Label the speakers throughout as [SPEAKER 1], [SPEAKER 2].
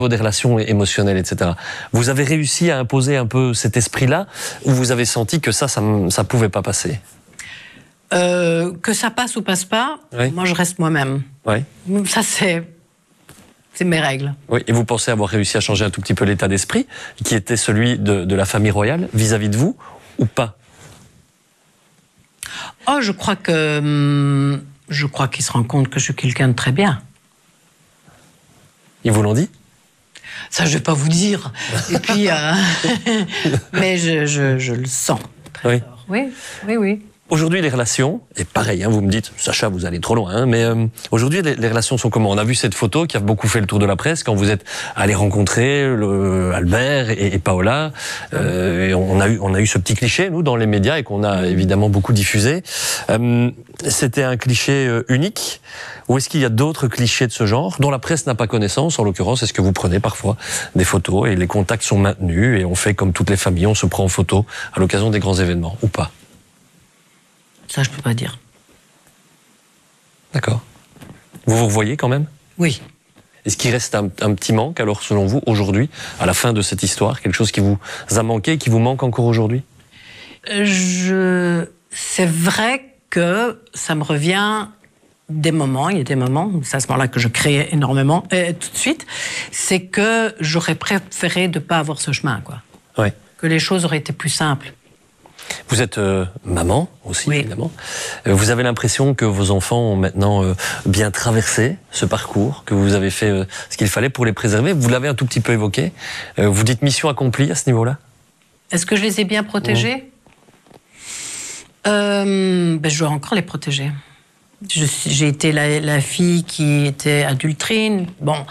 [SPEAKER 1] Des relations émotionnelles, etc. Vous avez réussi à imposer un peu cet esprit-là, ou vous avez senti que ça pouvait pas passer?
[SPEAKER 2] Que ça passe ou passe pas, oui. Moi je reste moi-même.
[SPEAKER 1] Oui.
[SPEAKER 2] Ça c'est mes règles.
[SPEAKER 1] Oui. Et vous pensez avoir réussi à changer un tout petit peu l'état d'esprit, qui était celui de la famille royale, vis-à-vis de vous, ou pas?
[SPEAKER 2] Oh, je crois qu'ils se rendent compte que je suis quelqu'un de très bien.
[SPEAKER 1] Ils vous l'ont dit?
[SPEAKER 2] Ça, je vais pas vous dire. Et puis, mais je le sens. Très fort. Oui.
[SPEAKER 1] Aujourd'hui, les relations, et pareil, vous me dites, Sacha, vous allez trop loin, mais aujourd'hui, les relations sont comment? On a vu cette photo qui a beaucoup fait le tour de la presse quand vous êtes allé rencontrer Albert et Paola. Et on a eu ce petit cliché, nous, dans les médias, et qu'on a évidemment beaucoup diffusé. C'était un cliché unique, ou est-ce qu'il y a d'autres clichés de ce genre, dont la presse n'a pas connaissance? En l'occurrence, est-ce que vous prenez parfois des photos et les contacts sont maintenus, et on fait comme toutes les familles, on se prend en photo à l'occasion des grands événements, ou pas?
[SPEAKER 2] Ça, je peux pas dire.
[SPEAKER 1] D'accord. Vous vous revoyez quand même?
[SPEAKER 2] Oui.
[SPEAKER 1] Est-ce qu'il reste un petit manque, alors, selon vous, aujourd'hui, à la fin de cette histoire? Quelque chose qui vous a manqué, qui vous manque encore aujourd'hui?
[SPEAKER 2] C'est vrai que ça me revient des moments, il y a des moments, c'est à ce moment-là que je crée énormément, tout de suite, c'est que j'aurais préféré de ne pas avoir ce chemin, quoi.
[SPEAKER 1] Ouais.
[SPEAKER 2] Que les choses auraient été plus simples.
[SPEAKER 1] Vous êtes maman aussi,
[SPEAKER 2] oui.
[SPEAKER 1] Évidemment. Vous avez l'impression que vos enfants ont maintenant bien traversé ce parcours, que vous avez fait ce qu'il fallait pour les préserver. Vous l'avez un tout petit peu évoqué. Vous dites mission accomplie à ce niveau-là?
[SPEAKER 2] Est-ce que je les ai bien protégés? Je dois encore les protéger. J'ai été la fille qui était adulterine,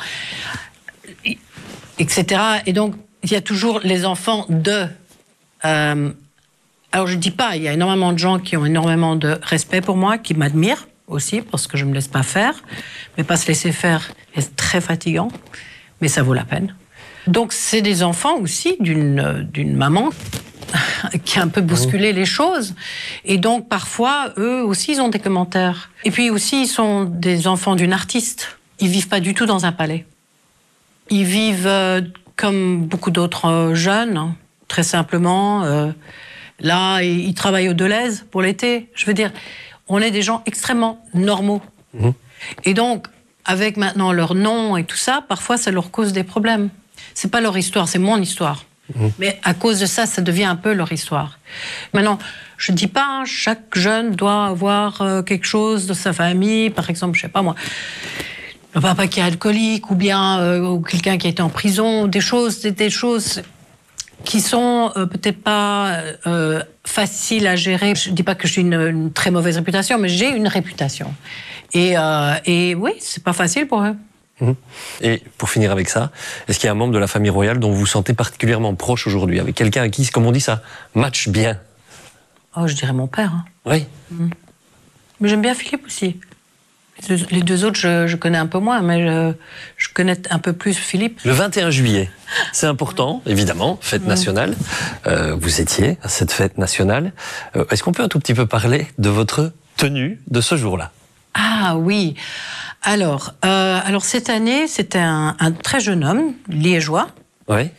[SPEAKER 2] etc. Et donc, il y a toujours les enfants de... Alors, je ne dis pas, il y a énormément de gens qui ont énormément de respect pour moi, qui m'admirent aussi, parce que je ne me laisse pas faire. Mais pas se laisser faire est très fatigant, mais ça vaut la peine. Donc, c'est des enfants aussi d'une maman qui a un peu bousculé les choses. Et donc, parfois, eux aussi, ils ont des commentaires. Et puis aussi, ils sont des enfants d'une artiste. Ils ne vivent pas du tout dans un palais. Ils vivent comme beaucoup d'autres jeunes, très simplement... Là, ils travaillent au Deleuze pour l'été. Je veux dire, on est des gens extrêmement normaux. Mmh. Et donc, avec maintenant leur nom et tout ça, parfois, ça leur cause des problèmes. C'est pas leur histoire, c'est mon histoire. Mmh. Mais à cause de ça, ça devient un peu leur histoire. Maintenant, je dis pas, chaque jeune doit avoir quelque chose de sa famille. Par exemple, je sais pas moi, le papa qui est alcoolique, ou bien ou quelqu'un qui a été en prison, des choses qui sont peut-être pas faciles à gérer. Je ne dis pas que j'ai une très mauvaise réputation, mais j'ai une réputation. Et oui, c'est pas facile pour eux.
[SPEAKER 1] Mmh. Et pour finir avec ça, est-ce qu'il y a un membre de la famille royale dont vous vous sentez particulièrement proche aujourd'hui, avec quelqu'un à qui, comme on dit, ça match bien?
[SPEAKER 2] Oh, je dirais mon père. Hein.
[SPEAKER 1] Oui.
[SPEAKER 2] Mmh. Mais j'aime bien Philippe aussi. Les deux autres, je connais un peu moins, mais je connais un peu plus Philippe.
[SPEAKER 1] Le 21 juillet, c'est important, évidemment, fête nationale. Vous étiez à cette fête nationale. Est-ce qu'on peut un tout petit peu parler de votre tenue de ce jour-là?
[SPEAKER 2] Ah oui. Alors cette année, c'était un très jeune homme, liégeois.
[SPEAKER 1] Oui.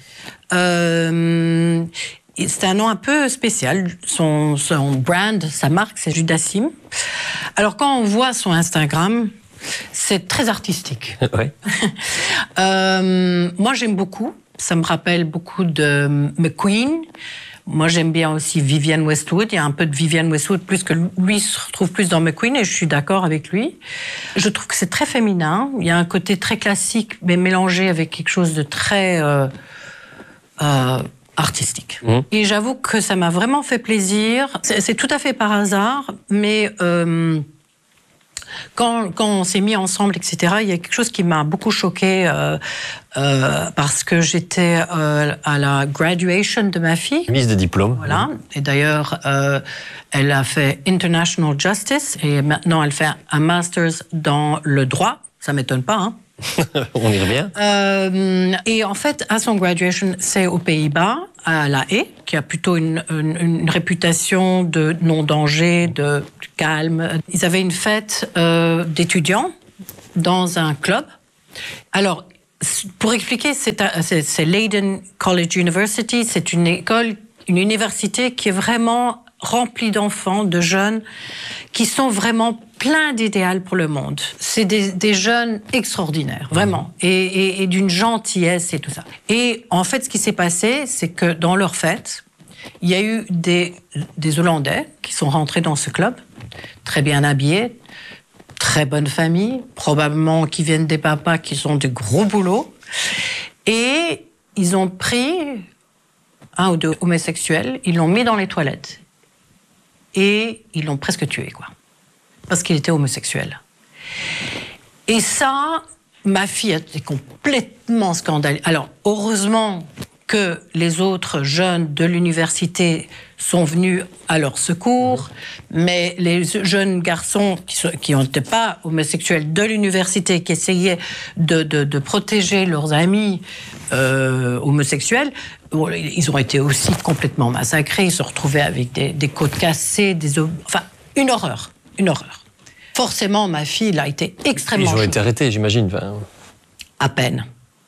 [SPEAKER 2] C'était un nom un peu spécial. Son brand, sa marque, c'est Judassim. Alors, quand on voit son Instagram, c'est très artistique.
[SPEAKER 1] Ouais.
[SPEAKER 2] Moi, j'aime beaucoup. Ça me rappelle beaucoup de McQueen. Moi, j'aime bien aussi Vivienne Westwood. Il y a un peu de Vivienne Westwood, plus que lui se retrouve plus dans McQueen, et je suis d'accord avec lui. Je trouve que c'est très féminin. Il y a un côté très classique, mais mélangé avec quelque chose de très... artistique. Mmh. Et j'avoue que ça m'a vraiment fait plaisir. C'est tout à fait par hasard, mais quand on s'est mis ensemble, etc., il y a quelque chose qui m'a beaucoup choquée parce que j'étais à la graduation de ma fille.
[SPEAKER 1] Mise de diplôme.
[SPEAKER 2] Voilà. Et d'ailleurs, elle a fait International Justice et maintenant elle fait un master's dans le droit. Ça m'étonne pas, hein.
[SPEAKER 1] On y revient.
[SPEAKER 2] Et en fait, à son graduation, c'est aux Pays-Bas, à La Haye, qui a plutôt une réputation de non-danger, de calme. Ils avaient une fête d'étudiants dans un club. Alors, pour expliquer, c'est Leiden College University, c'est une université qui est vraiment remplie d'enfants, de jeunes, qui sont vraiment pleins d'idéal pour le monde. C'est des jeunes extraordinaires, vraiment, et d'une gentillesse et tout ça. Et en fait, ce qui s'est passé, c'est que dans leur fête, il y a eu des Hollandais qui sont rentrés dans ce club, très bien habillés, très bonne famille, probablement qui viennent des papas qui ont du gros boulot, et ils ont pris un ou deux homosexuels, ils l'ont mis dans les toilettes, et ils l'ont presque tué, quoi, parce qu'il était homosexuel. Et ça, ma fille était complètement scandalisée. Alors, heureusement que les autres jeunes de l'université sont venus à leur secours, mais les jeunes garçons qui n'étaient pas homosexuels de l'université, qui essayaient de protéger leurs amis homosexuels, ils ont été aussi complètement massacrés, ils se retrouvaient avec des côtes cassées, enfin, une horreur, une horreur. Forcément, ma fille, elle a été extrêmement choquée.
[SPEAKER 1] Ils ont été arrêtés, j'imagine.
[SPEAKER 2] À peine.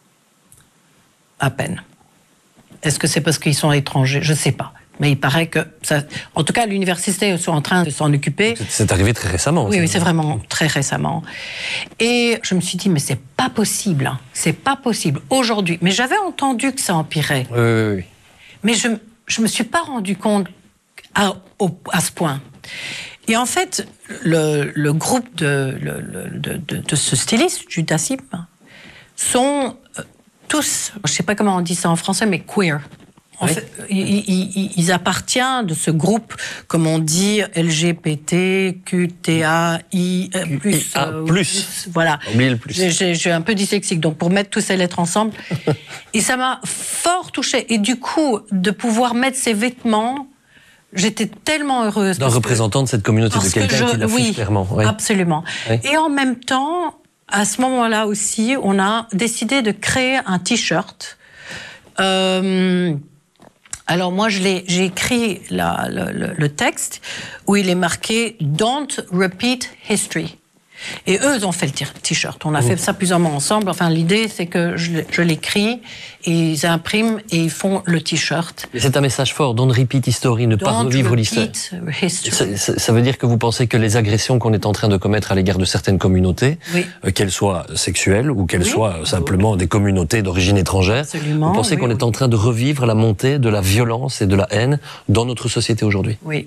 [SPEAKER 2] À peine. Est-ce que c'est parce qu'ils sont étrangers? Je ne sais pas. Mais il paraît que ça... En tout cas, l'université sont en train de s'en occuper.
[SPEAKER 1] C'est arrivé très récemment.
[SPEAKER 2] Oui, c'est vraiment très récemment. Et je me suis dit, mais c'est pas possible. Hein. C'est pas possible. Aujourd'hui. Mais j'avais entendu que ça empirait.
[SPEAKER 1] Oui.
[SPEAKER 2] Mais je me suis pas rendu compte à ce point. Et en fait, le groupe de ce styliste, Judasim, sont... tous, je ne sais pas comment on dit ça en français, mais queer. En fait, ils appartiennent de ce groupe, comme on dit, LGBTQTAI+. Voilà.
[SPEAKER 1] Oubliez le plus.
[SPEAKER 2] J'ai un peu dyslexique, donc pour mettre toutes ces lettres ensemble. Et ça m'a fort touchée. Et du coup, de pouvoir mettre ces vêtements, j'étais tellement heureuse.
[SPEAKER 1] D'un représentant de cette communauté, de quelqu'un qui l'affiche clairement.
[SPEAKER 2] Oui, absolument. Oui. Et en même temps... À ce moment-là aussi, on a décidé de créer un t-shirt. Alors moi, j'ai écrit le texte où il est marqué « Don't repeat history ». Et eux, ils ont fait le t-shirt. On a fait ça plusieurs mois ensemble. Enfin, l'idée, c'est que je l'écris, et ils impriment et ils font le t-shirt.
[SPEAKER 1] C'est un message fort, don't repeat history, ne pas revivre l'histoire. Ça veut dire que vous pensez que les agressions qu'on est en train de commettre à l'égard de certaines communautés, qu'elles soient sexuelles ou qu'elles soient simplement des communautés d'origine étrangère, vous pensez qu'on est en train de revivre la montée de la violence et de la haine dans notre société aujourd'hui?
[SPEAKER 2] Oui.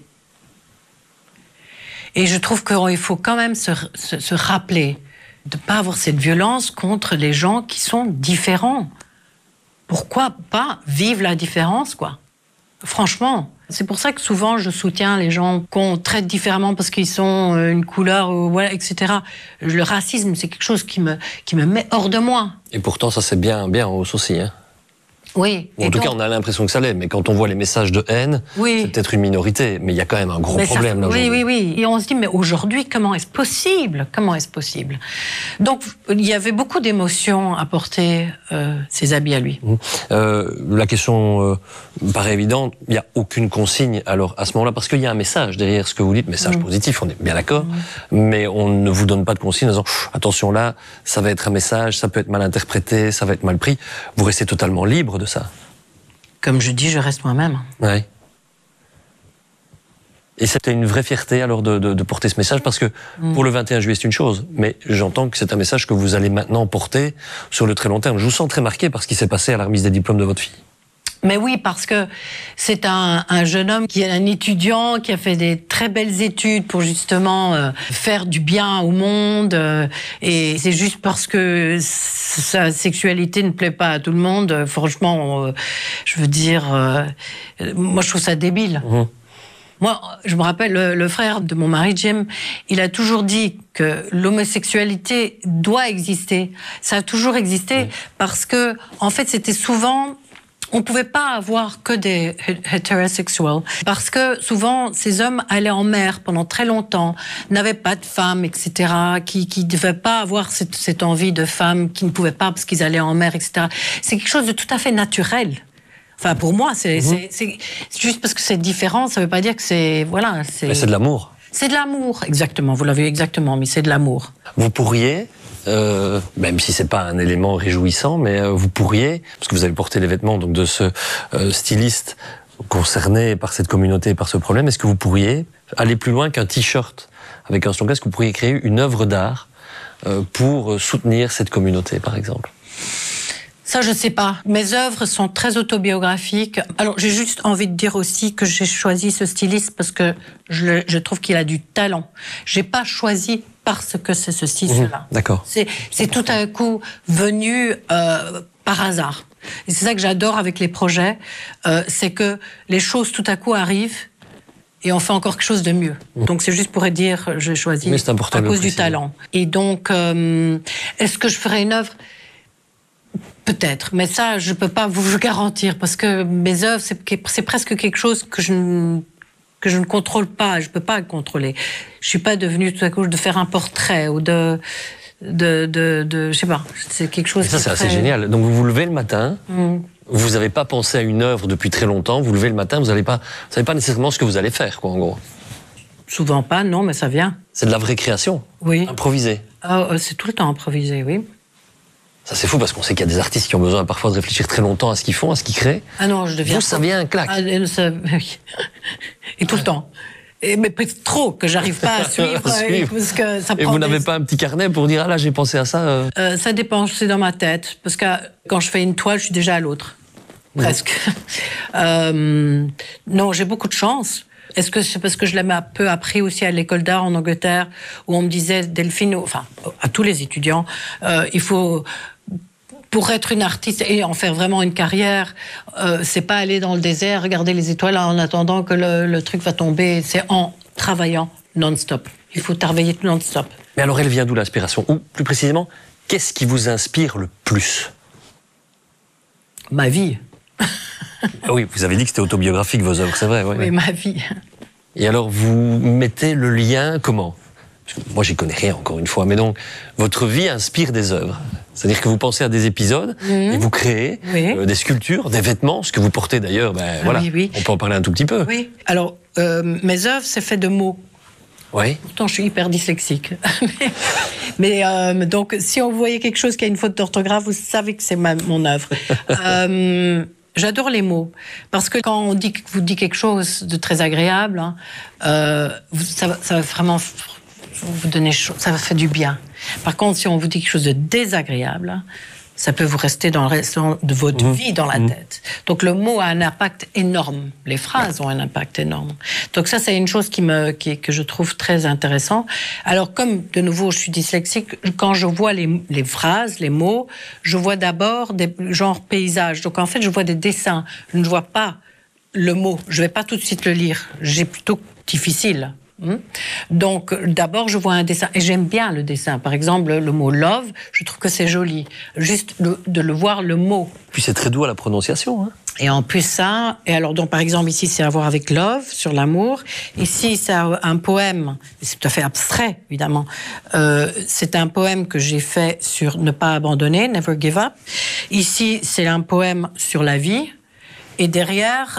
[SPEAKER 2] Et je trouve qu'il faut quand même se rappeler de ne pas avoir cette violence contre les gens qui sont différents. Pourquoi pas vivre la différence, quoi? Franchement. C'est pour ça que souvent je soutiens les gens qu'on traite différemment parce qu'ils sont une couleur, voilà, etc. Le racisme, c'est quelque chose qui me met hors de moi.
[SPEAKER 1] Et pourtant, ça c'est bien hausse aussi, hein.
[SPEAKER 2] Oui.
[SPEAKER 1] En tout cas, on a l'impression que ça l'est, mais quand on voit les messages de haine, c'est peut-être une minorité, mais il y a quand même un gros problème là aujourd'hui.
[SPEAKER 2] Oui. Et on se dit, mais aujourd'hui, comment est-ce possible? Comment est-ce possible? Donc, il y avait beaucoup d'émotions à porter ces habits à lui.
[SPEAKER 1] La question paraît évidente, il n'y a aucune consigne alors à ce moment-là, parce qu'il y a un message derrière ce que vous dites, message positif, on est bien d'accord, mais on ne vous donne pas de consigne en disant, attention là, ça va être un message, ça peut être mal interprété, ça va être mal pris. Vous restez totalement libre de ça.
[SPEAKER 2] Comme je dis, je reste moi-même.
[SPEAKER 1] Oui. Et c'était une vraie fierté alors de porter ce message, parce que pour le 21 juillet c'est une chose, mais j'entends que c'est un message que vous allez maintenant porter sur le très long terme. Je vous sens très marqué par ce qui s'est passé à la remise des diplômes de votre fille.
[SPEAKER 2] Mais oui, parce que c'est un jeune homme qui est un étudiant, qui a fait des très belles études pour justement faire du bien au monde. Et c'est juste parce que sa sexualité ne plaît pas à tout le monde. Franchement, je veux dire, moi je trouve ça débile. Moi, je me rappelle, le frère de mon mari, Jim, il a toujours dit que l'homosexualité doit exister. Ça a toujours existé parce que, en fait, c'était souvent... On ne pouvait pas avoir que des hétérosexuels parce que souvent ces hommes allaient en mer pendant très longtemps, n'avaient pas de femmes, etc., qui ne devaient pas avoir cette envie de femmes, qui ne pouvaient pas parce qu'ils allaient en mer, etc. C'est quelque chose de tout à fait naturel. Enfin, pour moi, c'est juste parce que c'est différent, ça ne veut pas dire que c'est... Voilà,
[SPEAKER 1] mais c'est de l'amour.
[SPEAKER 2] C'est de l'amour, exactement, vous l'avez exactement, mais c'est de l'amour.
[SPEAKER 1] Vous pourriez même si c'est pas un élément réjouissant, mais vous pourriez, parce que vous avez porté les vêtements donc de ce styliste concerné par cette communauté, par ce problème, est-ce que vous pourriez aller plus loin qu'un t-shirt avec un slogan? Est-ce que vous pourriez créer une œuvre d'art pour soutenir cette communauté, par exemple?
[SPEAKER 2] Ça, je sais pas. Mes œuvres sont très autobiographiques. Alors, j'ai juste envie de dire aussi que j'ai choisi ce styliste parce que je trouve qu'il a du talent. J'ai pas choisi parce que c'est ceci, cela.
[SPEAKER 1] D'accord.
[SPEAKER 2] C'est tout à coup venu par hasard. Et c'est ça que j'adore avec les projets, c'est que les choses tout à coup arrivent et on fait encore quelque chose de mieux. Donc c'est juste pour dire, j'ai choisi à cause du talent. Et donc, est-ce que je ferai une œuvre? Peut-être, mais ça, je peux pas vous garantir, parce que mes œuvres, c'est presque quelque chose que je ne contrôle pas, je peux pas le contrôler. Je suis pas devenue tout à coup de faire un portrait ou de je sais pas, c'est quelque chose.
[SPEAKER 1] Et ça, c'est assez génial. Donc vous vous levez le matin, vous n'avez pas pensé à une œuvre depuis très longtemps, vous levez le matin, vous savez pas nécessairement ce que vous allez faire, quoi, en gros.
[SPEAKER 2] Souvent pas, non, mais ça vient.
[SPEAKER 1] C'est de la vraie création.
[SPEAKER 2] Oui.
[SPEAKER 1] Improvisée.
[SPEAKER 2] C'est tout le temps improvisé, oui.
[SPEAKER 1] Ça, c'est fou parce qu'on sait qu'il y a des artistes qui ont besoin parfois de réfléchir très longtemps à ce qu'ils font, à ce qu'ils créent.
[SPEAKER 2] Ah non, je deviens...
[SPEAKER 1] Vous, ça vient un claque.
[SPEAKER 2] Et tout le temps. Mais trop, que j'arrive pas à suivre. Parce que ça prend.
[SPEAKER 1] Et vous n'avez pas un petit carnet pour dire, ah là, j'ai pensé à ça
[SPEAKER 2] Ça dépend, c'est dans ma tête. Parce que quand je fais une toile, je suis déjà à l'autre. Presque. Non, j'ai beaucoup de chance. Est-ce que c'est parce que je l'ai un peu appris aussi à l'école d'art en Angleterre, où on me disait, Delphine, enfin, à tous les étudiants, il faut... Pour être une artiste et en faire vraiment une carrière, c'est pas aller dans le désert, regarder les étoiles en attendant que le truc va tomber. C'est en travaillant non-stop. Il faut travailler non-stop.
[SPEAKER 1] Mais alors, elle vient d'où l'inspiration? Ou plus précisément, qu'est-ce qui vous inspire le plus?
[SPEAKER 2] Ma vie.
[SPEAKER 1] Ah oui, vous avez dit que c'était autobiographique vos œuvres, c'est vrai. Ouais.
[SPEAKER 2] Oui, ma vie.
[SPEAKER 1] Et alors, vous mettez le lien comment? Parce que moi, j'y connais rien, encore une fois, mais donc, votre vie inspire des œuvres. C'est-à-dire que vous pensez à des épisodes et vous créez des sculptures, des vêtements, ce que vous portez d'ailleurs, voilà, on peut en parler un tout petit peu.
[SPEAKER 2] Oui, alors, mes œuvres, c'est fait de mots.
[SPEAKER 1] Oui.
[SPEAKER 2] Pourtant, je suis hyper dyslexique. mais donc, si on voyait quelque chose qui a une faute d'orthographe, vous savez que c'est mon œuvre. J'adore les mots, parce que quand on vous dit quelque chose de très agréable, ça va vraiment vous donner, ça va faire du bien. Par contre, si on vous dit quelque chose de désagréable, ça peut vous rester dans le restant de votre vie dans la tête. Donc le mot a un impact énorme. Les phrases ont un impact énorme. Donc ça, c'est une chose que je trouve très intéressant. Alors comme, de nouveau, je suis dyslexique, quand je vois les phrases, les mots, je vois d'abord des genres paysages. Donc en fait, je vois des dessins. Je ne vois pas le mot. Je ne vais pas tout de suite le lire. J'ai plutôt difficile. Donc, d'abord, je vois un dessin. Et j'aime bien le dessin. Par exemple, le mot love, je trouve que c'est joli. Juste de le voir, le mot.
[SPEAKER 1] Puis c'est très doux à la prononciation. Hein.
[SPEAKER 2] Et en plus ça, et alors donc par exemple ici c'est à voir avec love, sur l'amour. Ici c'est un poème, c'est tout à fait abstrait évidemment. C'est un poème que j'ai fait sur ne pas abandonner, never give up. Ici c'est un poème sur la vie. Et derrière,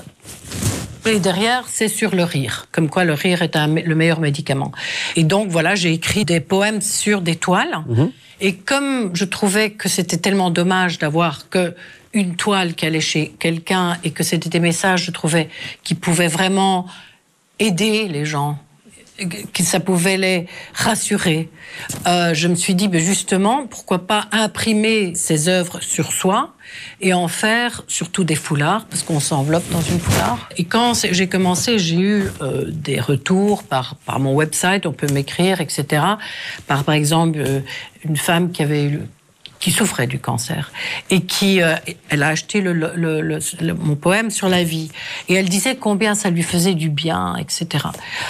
[SPEAKER 2] c'est sur le rire. Comme quoi, le rire est le meilleur médicament. Et donc, voilà, j'ai écrit des poèmes sur des toiles. Et comme je trouvais que c'était tellement dommage d'avoir qu'une toile qui allait chez quelqu'un et que c'était des messages, je trouvais, qui pouvaient vraiment aider les gens, que ça pouvait les rassurer. Je me suis dit, justement, pourquoi pas imprimer ces œuvres sur soi et en faire surtout des foulards, parce qu'on s'enveloppe dans une foulard. Et quand j'ai commencé, j'ai eu des retours par mon website, on peut m'écrire, etc. Par exemple, une femme qui souffrait du cancer et elle a acheté mon poème sur la vie et elle disait combien ça lui faisait du bien, etc.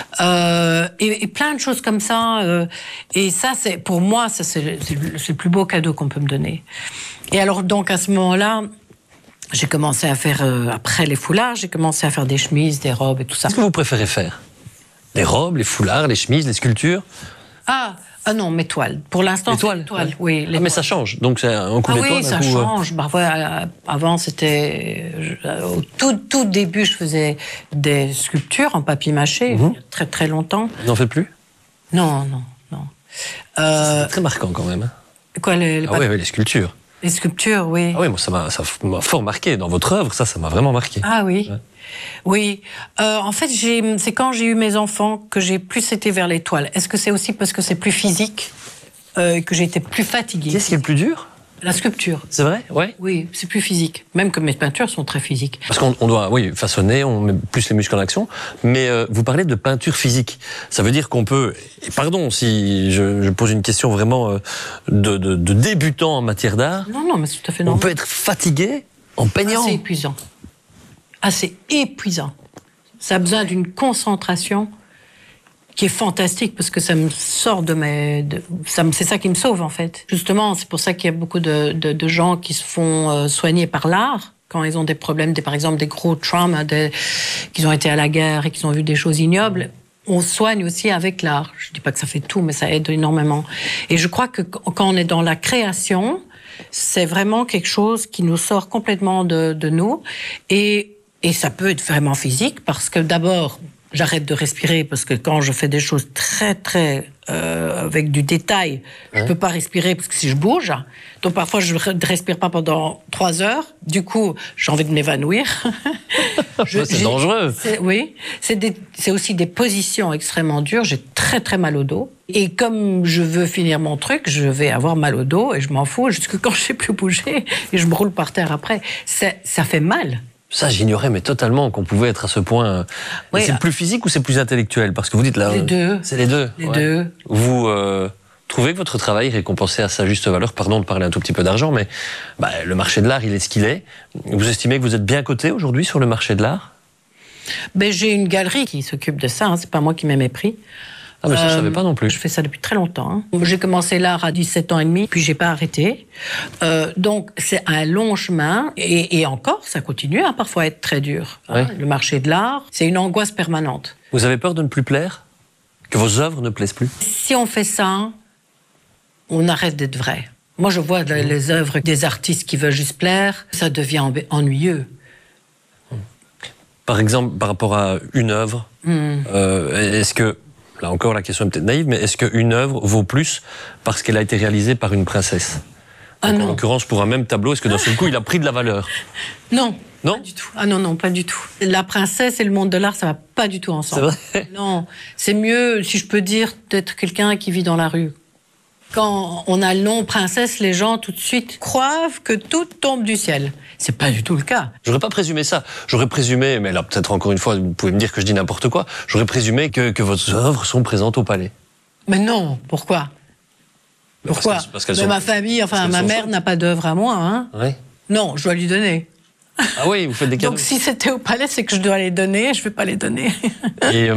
[SPEAKER 2] Et plein de choses comme ça. Et ça, pour moi, c'est le plus beau cadeau qu'on peut me donner. Et alors donc à ce moment-là, j'ai commencé à faire après les foulards, j'ai commencé à faire des chemises, des robes et tout ça.
[SPEAKER 1] Qu'est-ce que vous préférez faire? Les robes, les foulards, les chemises, les sculptures?
[SPEAKER 2] Ah non, mes toiles. Pour l'instant,
[SPEAKER 1] les toiles,
[SPEAKER 2] oui.
[SPEAKER 1] Mais ça change, donc c'est un coup d'étoile.
[SPEAKER 2] Oui, ça change. Avant, c'était... Au tout début, je faisais des sculptures en papier mâché, il y a très très longtemps.
[SPEAKER 1] Vous n'en faites plus?
[SPEAKER 2] Non.
[SPEAKER 1] C'est très marquant quand même. Ah oui, les sculptures.
[SPEAKER 2] Les sculptures, oui.
[SPEAKER 1] Ah oui, moi, ça m'a fort marqué. Dans votre œuvre, ça m'a vraiment marqué.
[SPEAKER 2] Ah oui.
[SPEAKER 1] Ouais.
[SPEAKER 2] Oui. En fait, c'est quand j'ai eu mes enfants que j'ai plus été vers les toiles. Est-ce que c'est aussi parce que c'est plus physique, que j'ai été plus fatiguée?
[SPEAKER 1] Qu'est-ce qui est le plus dur?
[SPEAKER 2] La sculpture.
[SPEAKER 1] C'est vrai? Ouais.
[SPEAKER 2] Oui, c'est plus physique. Même que mes peintures sont très physiques.
[SPEAKER 1] Parce qu'on doit, oui, façonner, on met plus les muscles en action. Mais vous parlez de peinture physique. Ça veut dire qu'on peut, et pardon si je pose une question vraiment de débutant en matière d'art.
[SPEAKER 2] Non, mais c'est tout à fait
[SPEAKER 1] On
[SPEAKER 2] normal.
[SPEAKER 1] peut être fatigué en peignant.
[SPEAKER 2] Assez épuisant. Assez épuisant. Ça a besoin d'une concentration qui est fantastique parce que ça me sort c'est ça qui me sauve en fait. Justement, c'est pour ça qu'il y a beaucoup de gens qui se font soigner par l'art quand ils ont des problèmes, par exemple des gros traumas, qu'ils ont été à la guerre et qu'ils ont vu des choses ignobles. On soigne aussi avec l'art. Je dis pas que ça fait tout, mais ça aide énormément. Et je crois que quand on est dans la création, c'est vraiment quelque chose qui nous sort complètement de nous. Et ça peut être vraiment physique parce que d'abord, j'arrête de respirer parce que quand je fais des choses très, très avec du détail, je peux pas respirer parce que si je bouge, donc parfois je ne respire pas pendant 3 heures. Du coup, j'ai envie de m'évanouir.
[SPEAKER 1] C'est dangereux.
[SPEAKER 2] Oui, c'est aussi des positions extrêmement dures. J'ai très, très mal au dos. Et comme je veux finir mon truc, je vais avoir mal au dos et je m'en fous jusque quand je sais plus bouger et je me roule par terre après. Ça fait mal.
[SPEAKER 1] Ça, j'ignorais, mais totalement, qu'on pouvait être à ce point.
[SPEAKER 2] Oui,
[SPEAKER 1] c'est plus physique ou c'est plus intellectuel? Parce que vous dites là.
[SPEAKER 2] Les deux.
[SPEAKER 1] C'est les deux.
[SPEAKER 2] Les deux.
[SPEAKER 1] Vous trouvez que votre travail est récompensé à sa juste valeur? Pardon de parler un tout petit peu d'argent, mais le marché de l'art, il est ce qu'il est. Vous estimez que vous êtes bien coté aujourd'hui sur le marché de l'art?
[SPEAKER 2] J'ai une galerie qui s'occupe de ça, hein. C'est pas moi qui mets mes prix.
[SPEAKER 1] Ah, mais ça, je savais pas non plus.
[SPEAKER 2] Je fais ça depuis très longtemps. Hein. J'ai commencé l'art à 17 ans et demi, puis j'ai pas arrêté. Donc, c'est un long chemin, et encore, ça continue à parfois être très dur. Hein.
[SPEAKER 1] Ouais.
[SPEAKER 2] Le marché de l'art, c'est une angoisse permanente.
[SPEAKER 1] Vous avez peur de ne plus plaire? Que vos œuvres ne plaisent plus?
[SPEAKER 2] Si on fait ça, on arrête d'être vrai. Moi, je vois les œuvres des artistes qui veulent juste plaire, ça devient ennuyeux.
[SPEAKER 1] Par exemple, par rapport à une œuvre, est-ce que, là encore la question est peut-être naïve, mais est-ce qu'une œuvre vaut plus parce qu'elle a été réalisée par une princesse?
[SPEAKER 2] Ah
[SPEAKER 1] Donc,
[SPEAKER 2] non.
[SPEAKER 1] en l'occurrence, pour un même tableau, est-ce que d'un seul coup, il a pris de la valeur?
[SPEAKER 2] Non.
[SPEAKER 1] Non?
[SPEAKER 2] Pas du tout. Ah non, pas du tout. La princesse et le monde de l'art, ça va pas du tout ensemble.
[SPEAKER 1] C'est vrai?
[SPEAKER 2] Non. C'est mieux, si je peux dire, d'être quelqu'un qui vit dans la rue. Quand on a le nom princesse, les gens tout de suite croient que tout tombe du ciel. C'est pas du tout le cas.
[SPEAKER 1] J'aurais pas présumé ça. J'aurais présumé, mais là peut-être encore une fois, vous pouvez me dire que je dis n'importe quoi, j'aurais présumé que vos œuvres sont présentes au palais.
[SPEAKER 2] Mais non, pourquoi? Pourquoi?
[SPEAKER 1] Parce qu'elles
[SPEAKER 2] Mais
[SPEAKER 1] sont...
[SPEAKER 2] ma famille, enfin ma mère n'a pas d'œuvre à moi. Hein.
[SPEAKER 1] Ouais.
[SPEAKER 2] Non, je dois lui donner.
[SPEAKER 1] Ah oui, vous faites des cadeaux.
[SPEAKER 2] Donc si c'était au palais, c'est que je dois les donner, je vais pas les donner.
[SPEAKER 1] Et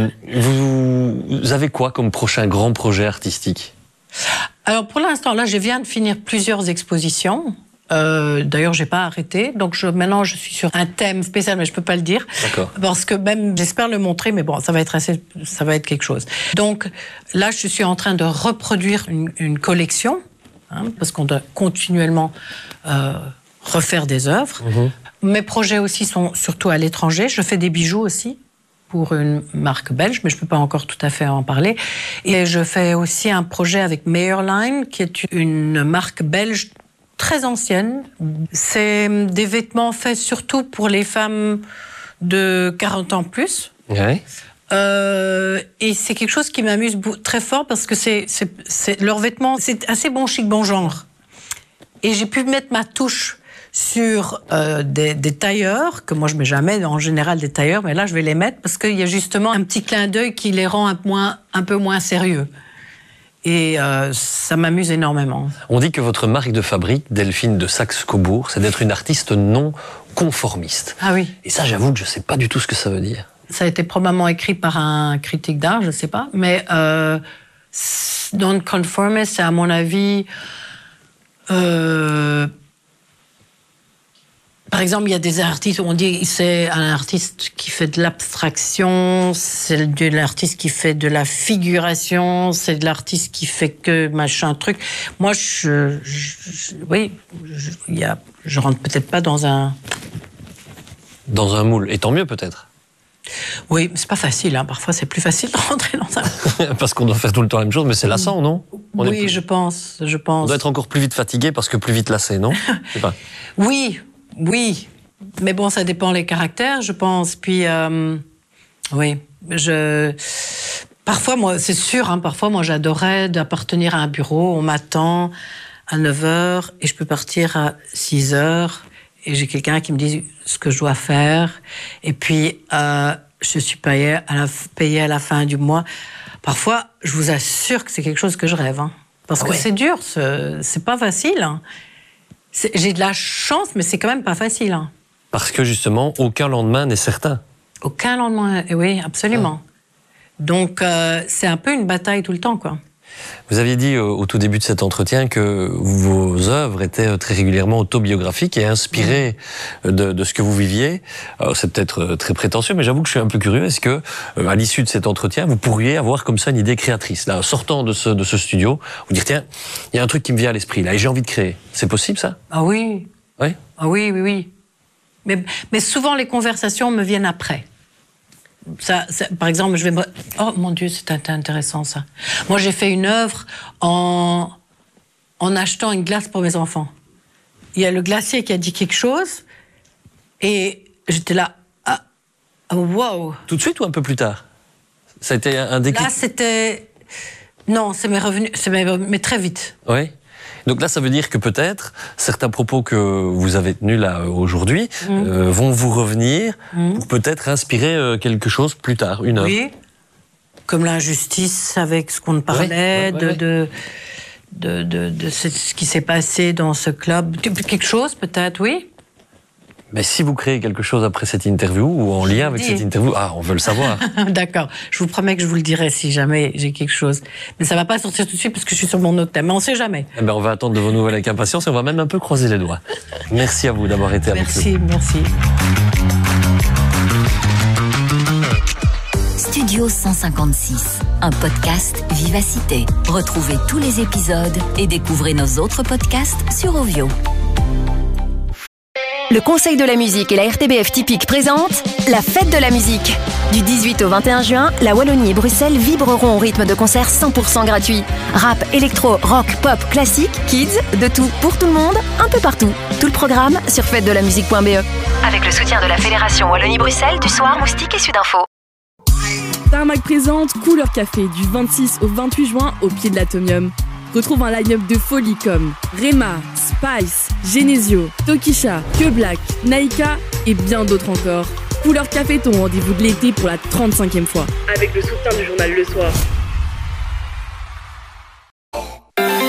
[SPEAKER 1] vous avez quoi comme prochain grand projet artistique?
[SPEAKER 2] Alors pour l'instant, là, je viens de finir plusieurs expositions. D'ailleurs, j'ai pas arrêté. Donc maintenant, je suis sur un thème spécial, mais je peux pas le dire.
[SPEAKER 1] D'accord.
[SPEAKER 2] Parce que même, j'espère le montrer, mais bon, ça va être quelque chose. Donc là, je suis en train de reproduire une collection, hein, parce qu'on doit continuellement refaire des œuvres. Mes projets aussi sont surtout à l'étranger. Je fais des bijoux aussi pour une marque belge, mais je ne peux pas encore tout à fait en parler. Et je fais aussi un projet avec Mayerline, qui est une marque belge très ancienne. C'est des vêtements faits surtout pour les femmes de 40 ans plus.
[SPEAKER 1] Ouais.
[SPEAKER 2] Et c'est quelque chose qui m'amuse très fort parce que leurs vêtements, c'est assez bon chic, bon genre. Et j'ai pu mettre ma touche sur des tailleurs, que moi je mets jamais en général des tailleurs, mais là je vais les mettre parce qu'il y a justement un petit clin d'œil qui les rend un peu moins sérieux. Et ça m'amuse énormément.
[SPEAKER 1] On dit que votre marque de fabrique, Delphine de Saxe-Cobourg, c'est d'être une artiste non conformiste.
[SPEAKER 2] Ah oui.
[SPEAKER 1] Et ça, j'avoue que je ne sais pas du tout ce que ça veut dire.
[SPEAKER 2] Ça a été probablement écrit par un critique d'art, je ne sais pas, mais non-conformist, c'est à mon avis... Par exemple, il y a des artistes, on dit c'est un artiste qui fait de l'abstraction, c'est de l'artiste qui fait de la figuration, c'est de l'artiste qui fait que machin truc. Moi, je rentre peut-être pas dans un...
[SPEAKER 1] Dans un moule, et tant mieux peut-être.
[SPEAKER 2] Oui, mais c'est pas facile. Hein. Parfois, c'est plus facile de rentrer dans un...
[SPEAKER 1] Parce qu'on doit faire tout le temps la même chose, mais c'est lassant, non?
[SPEAKER 2] Oui, je pense.
[SPEAKER 1] On doit être encore plus vite fatigué parce que plus vite lassé, non? Je sais pas.
[SPEAKER 2] Oui. Mais bon, ça dépend les caractères, je pense. Puis, oui, parfois, moi, c'est sûr, hein, parfois, moi, j'adorais d'appartenir à un bureau. On m'attend à 9h et je peux partir à 6h. Et j'ai quelqu'un qui me dit ce que je dois faire. Et puis, je suis payée à la fin du mois. Parfois, je vous assure que c'est quelque chose que je rêve. Hein, parce que c'est dur, c'est pas facile. Hein. J'ai de la chance, mais c'est quand même pas facile. Hein.
[SPEAKER 1] Parce que justement, aucun lendemain n'est certain.
[SPEAKER 2] Aucun lendemain, oui, absolument. Donc, c'est un peu une bataille tout le temps, quoi.
[SPEAKER 1] Vous aviez dit au tout début de cet entretien que vos œuvres étaient très régulièrement autobiographiques et inspirées de ce que vous viviez. Alors, c'est peut-être très prétentieux, mais j'avoue que je suis un peu curieux. Est-ce que, à l'issue de cet entretien, vous pourriez avoir comme ça une idée créatrice, là, sortant de ce studio, vous dire tiens, il y a un truc qui me vient à l'esprit là et j'ai envie de créer. C'est possible ça?
[SPEAKER 2] Ah oui.
[SPEAKER 1] Oui.
[SPEAKER 2] Ah oui. Mais souvent les conversations me viennent après. Ça, par exemple, oh mon Dieu, c'est intéressant ça. Moi, j'ai fait une œuvre en achetant une glace pour mes enfants. Il y a le glacier qui a dit quelque chose et j'étais là, wow.
[SPEAKER 1] Tout de suite ou un peu plus tard? Ça a été un déclic?
[SPEAKER 2] Là, c'était... Non, ça m'est revenu, mais très vite.
[SPEAKER 1] Oui. Donc là, ça veut dire que peut-être certains propos que vous avez tenus là aujourd'hui vont vous revenir pour peut-être inspirer quelque chose plus tard, une œuvre. Oui,
[SPEAKER 2] comme l'injustice avec ce qu'on parlait, de ce qui s'est passé dans ce club. Quelque chose peut-être, oui.
[SPEAKER 1] Mais si vous créez quelque chose après cette interview ou en lien avec cette interview, on veut le savoir.
[SPEAKER 2] D'accord, je vous promets que je vous le dirai si jamais j'ai quelque chose. Mais ça va pas sortir tout de suite parce que je suis sur mon autre thème, mais on sait jamais.
[SPEAKER 1] Eh ben, on va attendre de vos nouvelles avec impatience et on va même un peu croiser les doigts. Merci à vous d'avoir été avec nous.
[SPEAKER 2] Merci.
[SPEAKER 3] Studio 156, un podcast Vivacité. Retrouvez tous les épisodes et découvrez nos autres podcasts sur Ovio.
[SPEAKER 4] Le Conseil de la musique et la RTBF Typique présentent la Fête de la musique. Du 18 au 21 juin, la Wallonie et Bruxelles vibreront au rythme de concerts 100% gratuits. Rap, électro, rock, pop, classique, kids, de tout pour tout le monde, un peu partout. Tout le programme sur fêtedelamusique.be. Avec le soutien de la Fédération Wallonie-Bruxelles, du Soir, Moustique et Sudinfo.
[SPEAKER 5] Tarmac présente Couleur Café du 26 au 28 juin au pied de l'Atomium. Retrouve un line-up de folie comme Rema, Spice, Genesio, Tokisha, Que Black, Naika et bien d'autres encore. Couleur Café, ton rendez-vous de l'été pour la 35e fois. Avec le soutien du journal Le Soir.